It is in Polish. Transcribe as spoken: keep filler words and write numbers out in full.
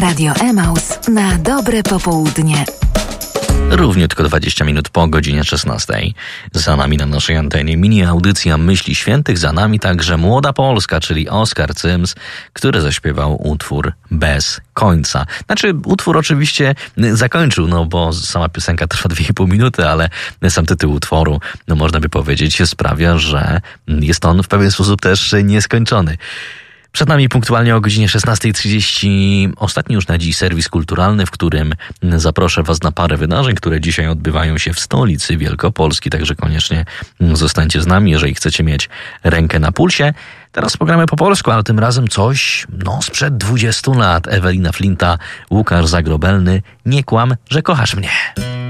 Radio Emaus na dobre popołudnie. Równie tylko dwadzieścia minut po godzinie szesnastej. Za nami na naszej antenie mini audycja Myśli Świętych. Za nami także Młoda Polska, czyli Oskar Cyms, który zaśpiewał utwór Bez końca. Znaczy, utwór oczywiście zakończył, no bo sama piosenka trwa dwie i pół minuty, ale sam tytuł utworu, no można by powiedzieć, sprawia, że jest on w pewien sposób też nieskończony. Przed nami punktualnie o godzinie szesnasta trzydzieści ostatni już na dziś serwis kulturalny, w którym zaproszę Was na parę wydarzeń, które dzisiaj odbywają się w stolicy Wielkopolski, także koniecznie zostańcie z nami, jeżeli chcecie mieć rękę na pulsie. Teraz pogramy po polsku, ale tym razem coś, no sprzed dwudziestu lat. Ewelina Flinta, Łukasz Zagrobelny, Nie kłam, że kochasz mnie.